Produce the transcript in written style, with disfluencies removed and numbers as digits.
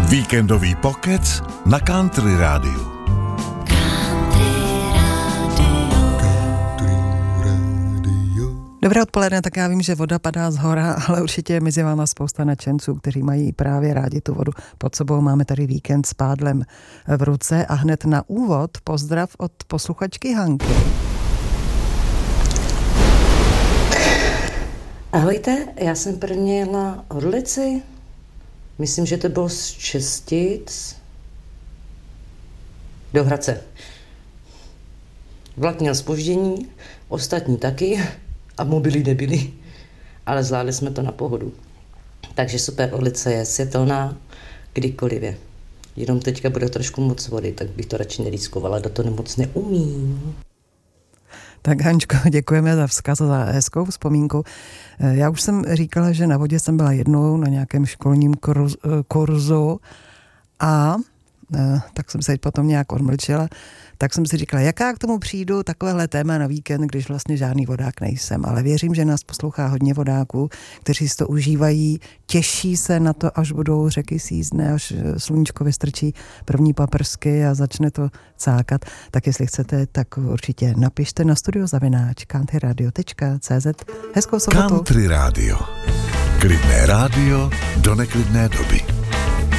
Víkendový pokec na Country rádiu. Dobré odpoledne, tak já vím, že voda padá z hora, ale určitě je mezi váma spousta nadšenců, kteří mají právě rádi tu vodu pod sebou. Máme tady víkend s pádlem v ruce a hned na úvod pozdrav od posluchačky Hanky. Ahojte, já jsem prvně jela Orlici, myslím, že to bylo z Čestic do Hradce. Vlak měl zpoždění, ostatní taky a mobily nebyly, ale zvládli jsme to na pohodu. Takže super, Orlice je světelná kdykoliv je. Jenom teďka bude trošku moc vody, tak bych to radši neriskovala, do toho moc neumím. Tak Hančko, děkujeme za vzkaz a za hezkou vzpomínku. Já už jsem říkala, že na vodě jsem byla jednou na nějakém školním kurzu a tak jsem se teď potom nějak odmlčela, tak jsem si říkala, jaká k tomu přijdu, takovéhle téma na víkend, když vlastně žádný vodák nejsem. Ale věřím, že nás poslouchá hodně vodáků, kteří si to užívají, těší se na to, až budou řeky sízdné, až sluníčko vystrčí první paprsky a začne to cákat. Tak jestli chcete, tak určitě napište na studio@countryradio.cz. Hezkou sobotu. Country rádio. Klidné rádio do neklidné doby.